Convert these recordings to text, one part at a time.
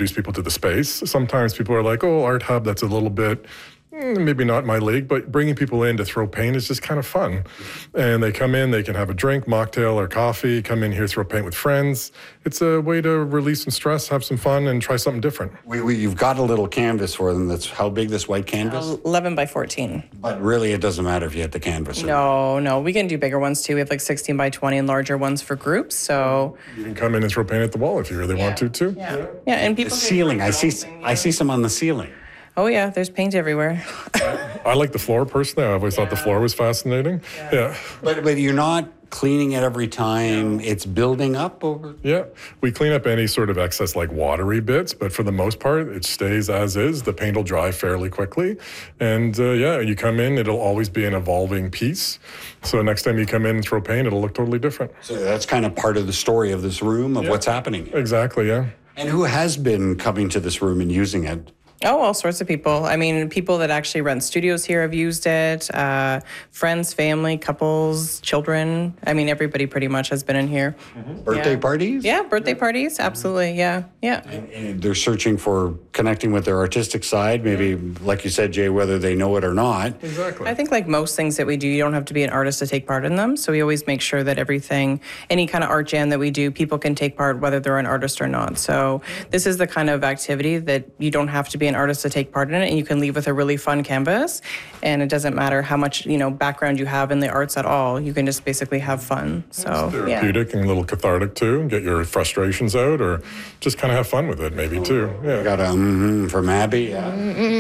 introduce people to the space. Sometimes people are like, oh, Art Hub, that's a little bit, maybe not my league, but bringing people in to throw paint is just kind of fun. And they come in, they can have a drink, mocktail or coffee, come in here, throw paint with friends. It's a way to release some stress, have some fun, and try something different. You've got a little canvas for them. That's how big, this white canvas? 11 by 14. But really, it doesn't matter if you hit the canvas. No, we can do bigger ones too. We have like 16 by 20 and larger ones for groups. So you can come in and throw paint at the wall if you really want to too. Yeah, and people. The ceiling, I see some on the ceiling. Oh yeah, there's paint everywhere. I like the floor personally. I always thought the floor was fascinating. Yeah. But you're not cleaning it every time. It's building up over. Yeah, we clean up any sort of excess like watery bits, but for the most part, it stays as is. The paint will dry fairly quickly, and you come in, it'll always be an evolving piece. So next time you come in and throw paint, it'll look totally different. So that's kind of part of the story of this room, of what's happening here. Exactly. Yeah. And who has been coming to this room and using it? Oh, all sorts of people. I mean, people that actually rent studios here have used it. Friends, family, couples, children. I mean, everybody pretty much has been in here. Mm-hmm. Birthday parties? Yeah, birthday parties. Absolutely. Yeah. And they're searching for connecting with their artistic side, maybe, like you said, Jay, whether they know it or not. Exactly. I think like most things that we do, you don't have to be an artist to take part in them. So we always make sure that everything, any kind of art jam that we do, people can take part whether they're an artist or not. So this is the kind of activity that you don't have to be an artist to take part in it, and you can leave with a really fun canvas, and it doesn't matter how much background you have in the arts at all. You can just basically have fun. So it's therapeutic and a little cathartic too. Get your frustrations out, or just kind of have fun with it, maybe too. Yeah. Got a from Abby. Yeah.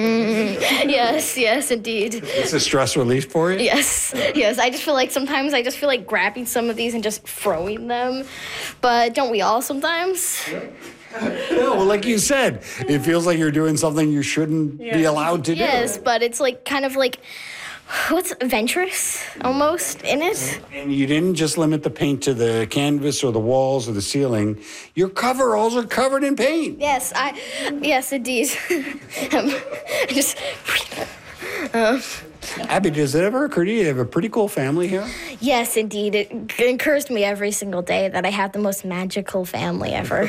Yes, indeed. It's a stress relief for you. Yes. I just feel like sometimes I just feel like grabbing some of these and just throwing them, but don't we all sometimes? No, well, like you said, it feels like you're doing something you shouldn't be allowed to do. Yes, but it's like kind of like, what's adventurous almost in it? And you didn't just limit the paint to the canvas or the walls or the ceiling. Your coveralls are covered in paint. Yes, indeed. Just. Abby, does it ever occur to you have a pretty cool family here? Yes, indeed. It occurs to me every single day that I have the most magical family ever.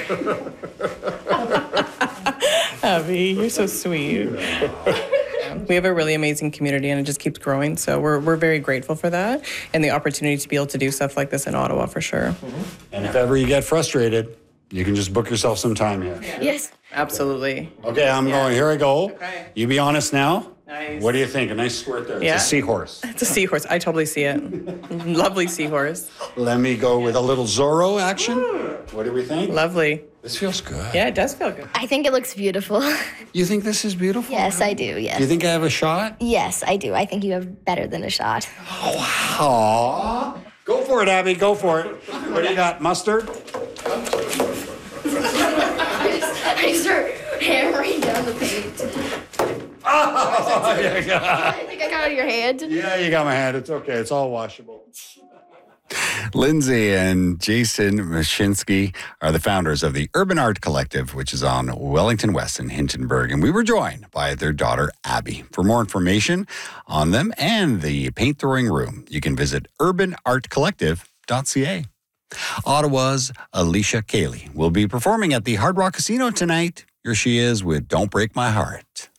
Abby, you're so sweet. We have a really amazing community, and it just keeps growing. So we're very grateful for that and the opportunity to be able to do stuff like this in Ottawa for sure. Mm-hmm. And if ever you get frustrated, you can just book yourself some time here. Yes. Absolutely. Okay, I'm going. Here I go. Okay. You be honest now. Nice. What do you think? A nice squirt there. Yeah. It's a seahorse. It's a seahorse. I totally see it. Lovely seahorse. Let me go with a little Zorro action. What do we think? Lovely. This feels good. Yeah, it does feel good. I think it looks beautiful. You think this is beautiful? Yes, I do, yes. Do you think I have a shot? Yes, I do. I think you have better than a shot. Aww. Go for it, Abby. Go for it. What do you got? Mustard? I start hammering down the paint. Oh, yeah. I think I got it in your hand. Yeah, you got my hand. It's okay. It's all washable. Lindsay and Jason Mashinsky are the founders of the Urban Art Collective, which is on Wellington West in Hintonburg. And we were joined by their daughter, Abby. For more information on them and the paint throwing room, you can visit urbanartcollective.ca. Ottawa's Alicia Cayley will be performing at the Hard Rock Casino tonight. Here she is with Don't Break My Heart.